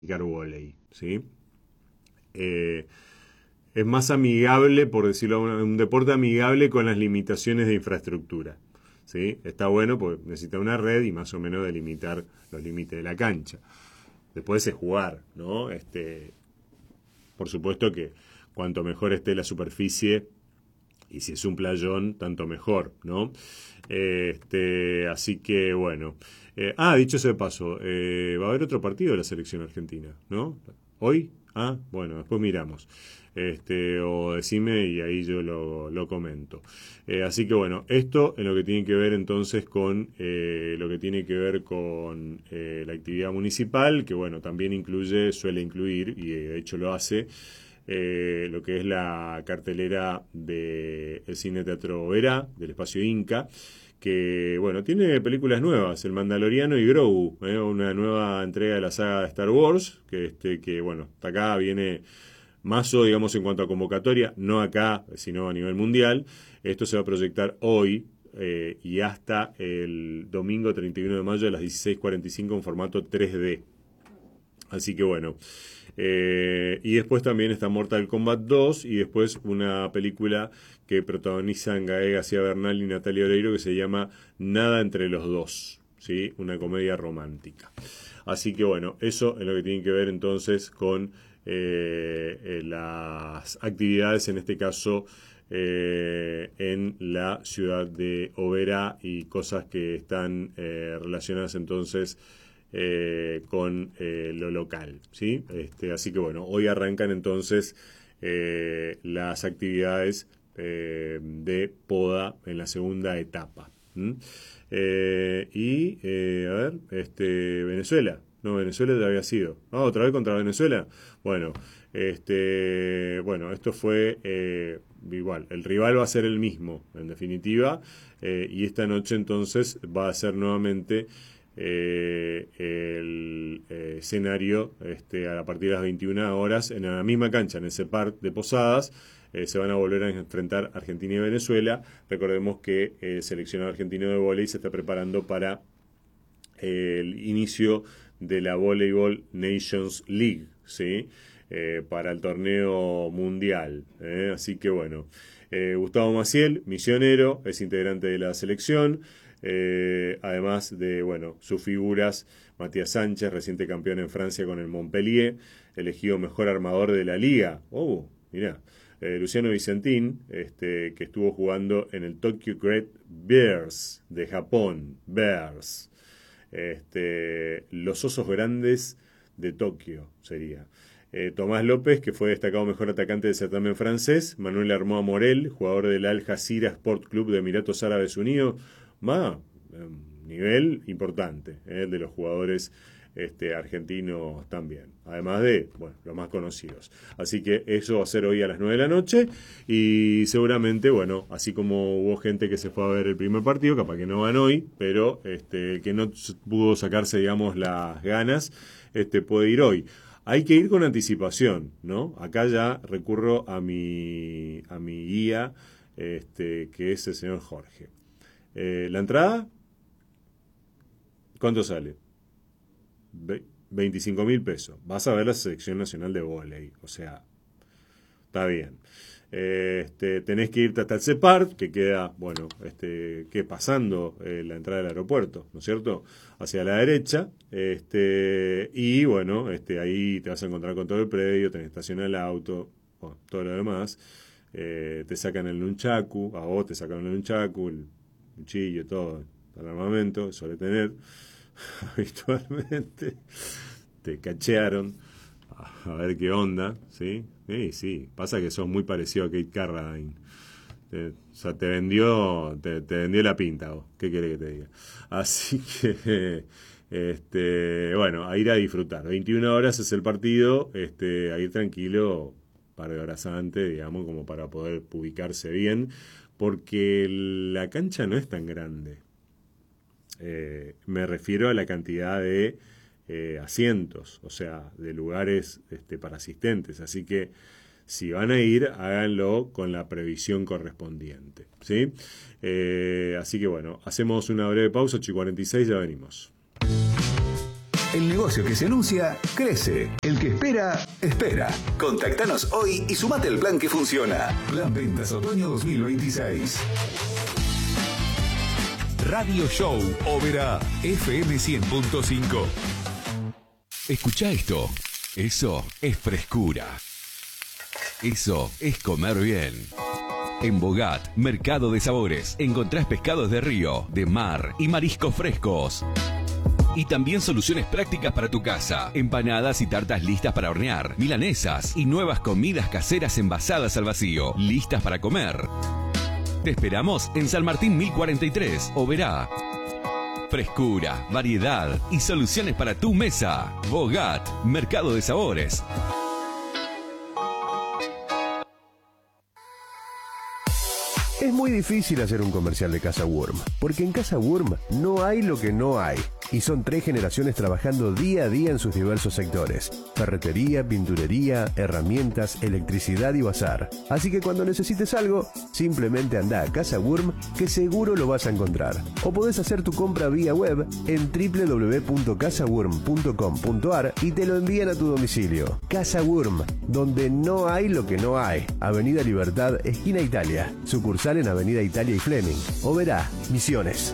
practicar vóley, ¿sí? Eh, es más amigable, por decirlo, un deporte amigable con las limitaciones de infraestructura, ¿sí? Está bueno porque necesita una red y más o menos delimitar los límites de la cancha. Después es jugar, ¿no? Por supuesto que cuanto mejor esté la superficie, y si es un playón, tanto mejor, ¿no? Así que bueno. Dicho ese paso, va a haber otro partido de la selección argentina, ¿no? ¿Hoy? Bueno, después miramos. O decime y ahí yo lo comento. Así que bueno, esto en lo que tiene que ver entonces con lo que tiene que ver con la actividad municipal, que bueno, también suele incluir, y de hecho lo hace, lo que es la cartelera del Cine Teatro Verá, del Espacio Inca, que bueno, tiene películas nuevas, El Mandaloriano y Grogu, una nueva entrega de la saga de Star Wars, que bueno, hasta acá viene mazo, digamos, en cuanto a convocatoria, no acá, sino a nivel mundial. Esto se va a proyectar hoy, y hasta el domingo 31 de mayo a las 16:45 en formato 3D. Así que bueno. Y después también está Mortal Kombat 2 y después una película que protagonizan Gael García Bernal y Natalia Oreiro que se llama Nada entre los dos, ¿sí? Una comedia romántica. Así que bueno, eso es lo que tiene que ver entonces con las actividades, en este caso en la ciudad de Oberá, y cosas que están relacionadas entonces con lo local, ¿sí? Así que bueno, hoy arrancan entonces las actividades de poda en la segunda etapa. ¿Mm? A ver, Venezuela. No, Venezuela ya había sido. Otra vez contra Venezuela. Bueno, esto fue igual. El rival va a ser el mismo, en definitiva. Y esta noche entonces va a ser nuevamente el escenario a partir de las 21 horas en la misma cancha, en ese parque de Posadas. Se van a volver a enfrentar Argentina y Venezuela. Recordemos que el seleccionado argentino de vóley se está preparando para el inicio de la Volleyball Nations League, ¿sí? Para el torneo mundial. Así que bueno, Gustavo Maciel, misionero, es integrante de la selección. Además de, bueno, sus figuras, Matías Sánchez, reciente campeón en Francia con el Montpellier, elegido mejor armador de la liga. Mirá. Luciano Vicentín, que estuvo jugando en el Tokyo Great Bears de Japón. Bears. Los osos grandes de Tokio sería. Tomás López, que fue destacado mejor atacante del certamen francés. Manuel Armoa Morel, jugador del Al Jazeera Sport Club de Emiratos Árabes Unidos. Nivel importante, de los jugadores argentinos también, además de, bueno, los más conocidos. Así que eso va a ser hoy a las 9 de la noche y seguramente, bueno, así como hubo gente que se fue a ver el primer partido, capaz que no van hoy, pero el que no pudo sacarse, digamos, las ganas, puede ir hoy. Hay que ir con anticipación, ¿no? Acá ya recurro a mi guía, que es el señor Jorge. La entrada, ¿cuánto sale? 25.000 pesos. Vas a ver la selección nacional de vóley. O sea, está bien. Tenés que irte hasta el CEPAR, que queda, bueno, que pasando la entrada del aeropuerto, ¿no es cierto? Hacia la derecha. Y bueno, ahí te vas a encontrar con todo el predio, tenés estacionado el auto, bueno, todo lo demás. Te sacan el nunchaku, a vos te sacan el nunchaku, el cuchillo, todo, el armamento que suele tener habitualmente. Te cachearon a ver qué onda, ¿sí? Sí, pasa que sos muy parecido a Kate Carradine. O sea, te vendió la pinta, vos. ¿Qué querés que te diga? Así que, bueno, a ir a disfrutar. 21 horas es el partido, a ir tranquilo, un par de horas antes, digamos, como para poder ubicarse bien, porque la cancha no es tan grande. Me refiero a la cantidad de asientos, o sea, de lugares para asistentes. Así que si van a ir, háganlo con la previsión correspondiente, ¿sí? Así que bueno, hacemos una breve pausa, 8:46, ya venimos. El negocio que se anuncia, crece. El que espera, espera. Contáctanos hoy y sumate al plan que funciona. Plan Ventas Otoño 2026. Radio Show Oberá FM 100.5. Escucha esto. Eso es frescura. Eso es comer bien. En Bogat, Mercado de Sabores, encontrás pescados de río, de mar y mariscos frescos. Y también soluciones prácticas para tu casa. Empanadas y tartas listas para hornear, milanesas y nuevas comidas caseras envasadas al vacío, listas para comer. Te esperamos en San Martín 1043, Oberá. Frescura, variedad y soluciones para tu mesa. Bogat, Mercado de Sabores. Es muy difícil hacer un comercial de Casa Wurm, porque en Casa Wurm no hay lo que no hay. Y son 3 generaciones trabajando día a día en sus diversos sectores. Ferretería, pinturería, herramientas, electricidad y bazar. Así que cuando necesites algo, simplemente anda a Casa Wurm, que seguro lo vas a encontrar. O podés hacer tu compra vía web en www.casawurm.com.ar y te lo envían a tu domicilio. Casa Wurm, donde no hay lo que no hay. Avenida Libertad, esquina Italia. Sucursal en Avenida Italia y Fleming. Oberá, Misiones.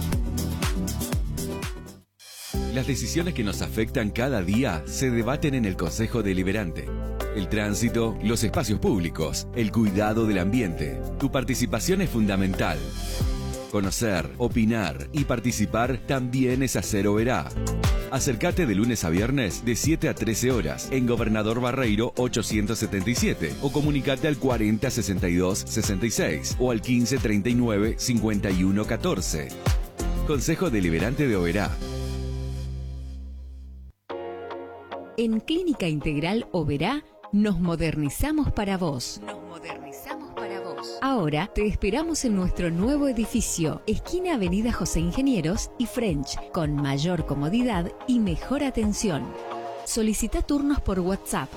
Las decisiones que nos afectan cada día se debaten en el Consejo Deliberante. El tránsito, los espacios públicos, el cuidado del ambiente. Tu participación es fundamental. Conocer, opinar y participar también es hacer Oberá. Acércate de lunes a viernes de 7 a 13 horas en Gobernador Barreiro 877 o comunicate al 40 62 66 o al 15 39 51 14. Consejo Deliberante de Oberá. En Clínica Integral Oberá nos modernizamos para vos. Ahora te esperamos en nuestro nuevo edificio, esquina Avenida José Ingenieros y French, con mayor comodidad y mejor atención. Solicita turnos por WhatsApp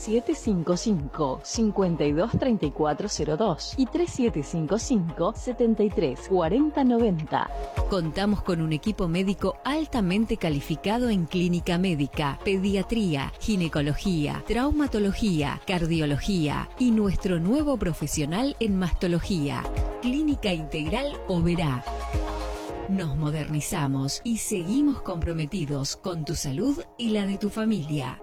3755-523402 y 3755-734090. Contamos con un equipo médico altamente calificado en clínica médica, pediatría, ginecología, traumatología, cardiología y nuestro nuevo profesional en mastología. Clínica Integral Oberá. Nos modernizamos y seguimos comprometidos con tu salud y la de tu familia.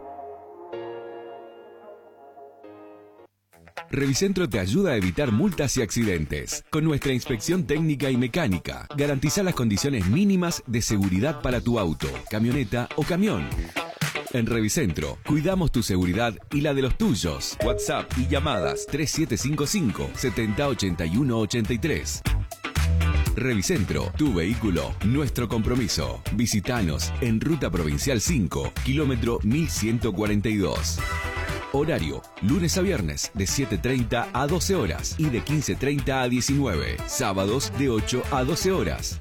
Revicentro te ayuda a evitar multas y accidentes. Con nuestra inspección técnica y mecánica, garantiza las condiciones mínimas de seguridad para tu auto, camioneta o camión. En Revicentro, cuidamos tu seguridad y la de los tuyos. WhatsApp y llamadas 3755 7081 83. Revicentro, tu vehículo, nuestro compromiso. Visítanos en Ruta Provincial 5, kilómetro 1142. Horario, lunes a viernes de 7:30 a 12 horas y de 15:30 a 19. Sábados de 8 a 12 horas.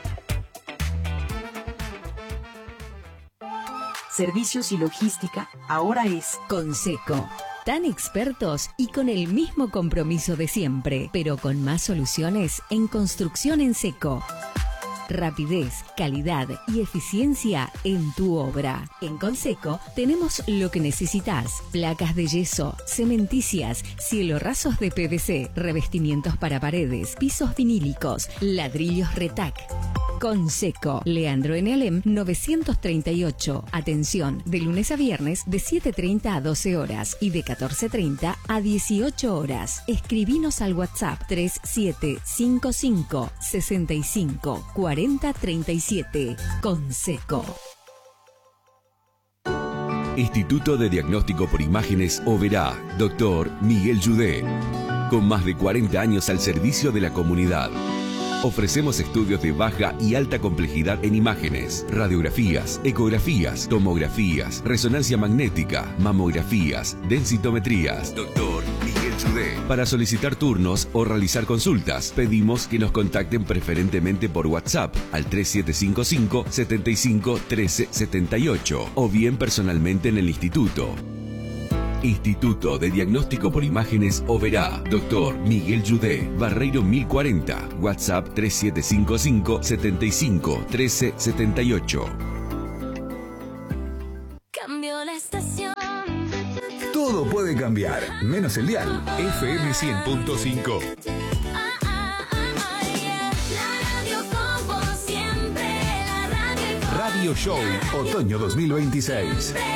Servicios y logística ahora es Conseco. Tan expertos y con el mismo compromiso de siempre, pero con más soluciones en construcción en seco. Rapidez, calidad y eficiencia en tu obra. En Conseco tenemos lo que necesitas: placas de yeso, cementicias, cielorrasos de PVC, revestimientos para paredes, pisos vinílicos, ladrillos Retac. Conseco, Leandro N. Alem 938. Atención, de lunes a viernes de 7:30 a 12 horas y de 14:30 a 18 horas. Escribinos al WhatsApp 3755 65 40 37. Conseco. Instituto de Diagnóstico por Imágenes Oberá, Dr. Miguel Yudé. Con más de 40 años al servicio de la comunidad. Ofrecemos estudios de baja y alta complejidad en imágenes, radiografías, ecografías, tomografías, resonancia magnética, mamografías, densitometrías. Doctor Miguel Yudé. Para solicitar turnos o realizar consultas, pedimos que nos contacten preferentemente por WhatsApp al 3755 75 13 78 o bien personalmente en el instituto. Instituto de Diagnóstico por Imágenes Oberá, Dr. Miguel Yudé, Barreiro 1040, WhatsApp 3755 75 13 78. Todo puede cambiar, menos el dial. FM 100.5. Radio Show Otoño 2026.